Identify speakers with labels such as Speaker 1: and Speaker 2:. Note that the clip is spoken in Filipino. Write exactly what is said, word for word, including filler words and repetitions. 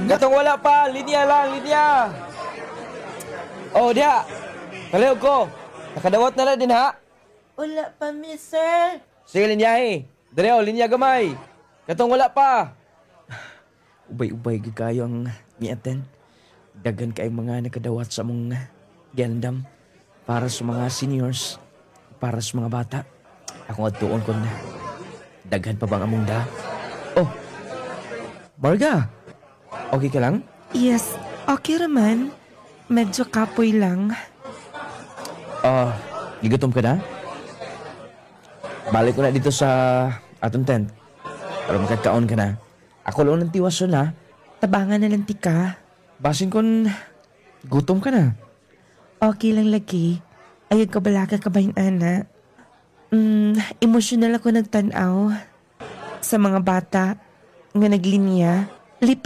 Speaker 1: Katong wala pa, linya lang, linya. Oh, diha. Kaliw ko. Nakadawat na na din ha.
Speaker 2: Wala pa, mister.
Speaker 1: Sige, linyahe. Dali oh, linya gamay. Katong wala pa.
Speaker 3: Ubay-ubay gid kayo ang miaten. Dagan kay mga nakadawat sa mong gendam para sa mga seniors, para sa mga bata. Ako adtuon ko na. Daghan pa bang among da? Oh, Marga. Okay ka lang?
Speaker 2: Yes, okay raman. Medyo kapoy lang.
Speaker 3: Ah, gigatom ka na? Balik ko na dito sa atong tent. Para makakaon ka na. Ako lang ng tiwason ha.
Speaker 2: Tabangan na lang tika.
Speaker 3: Basin kon gutom ka na.
Speaker 2: Okay lang lagi. Ayun ka balaka ka ba yung ana? Mm, emosyonal ako nagtanaw sa mga bata nga naglinya. Lip